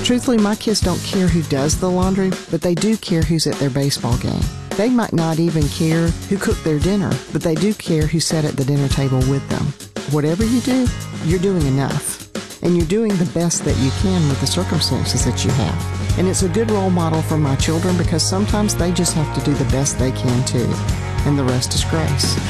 Truthfully, my kids don't care who does the laundry, but they do care who's at their baseball game. They might not even care who cooked their dinner, but they do care who sat at the dinner table with them. Whatever you do, you're doing enough. And you're doing the best that you can with the circumstances that you have. And it's a good role model for my children because sometimes they just have to do the best they can too. And the rest is grace.